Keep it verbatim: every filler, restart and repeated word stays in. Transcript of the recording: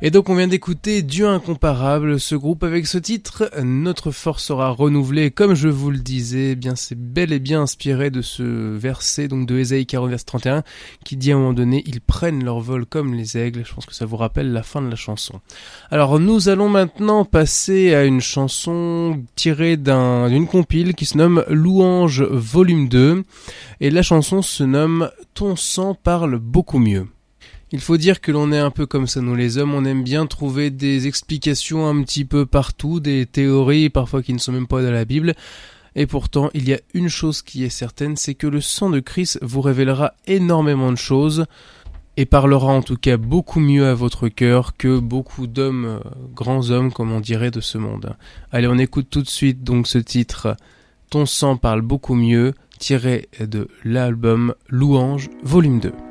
Et donc on vient d'écouter Dieu incomparable, ce groupe avec ce titre, Notre force sera renouvelée. Comme je vous le disais, eh bien c'est bel et bien inspiré de ce verset donc de Ésaïe quarante verset trente et un qui dit à un moment donné, ils prennent leur vol comme les aigles. Je pense que ça vous rappelle la fin de la chanson. Alors nous allons maintenant passer à une chanson tirée d'un, d'une compile qui se nomme Louange volume deux et la chanson se nomme Ton sang parle beaucoup mieux. Il faut dire que l'on est un peu comme ça, nous les hommes, on aime bien trouver des explications un petit peu partout, des théories parfois qui ne sont même pas dans la Bible, et pourtant il y a une chose qui est certaine, c'est que le sang de Christ vous révélera énormément de choses, et parlera en tout cas beaucoup mieux à votre cœur que beaucoup d'hommes, euh, grands hommes comme on dirait de ce monde. Allez, on écoute tout de suite donc ce titre, Ton sang parle beaucoup mieux, tiré de l'album Louange volume deux.